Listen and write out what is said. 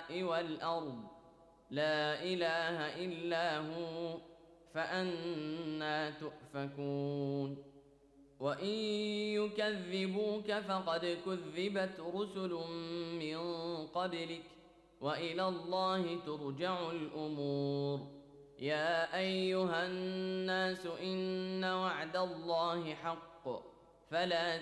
السماء والأرض لا إله إلا هو فأنى تؤفكون وإن يكذبوك فقد كذبت رسل من قبلك وإلى الله ترجع الأمور يا أيها الناس إن وعد الله حق فلا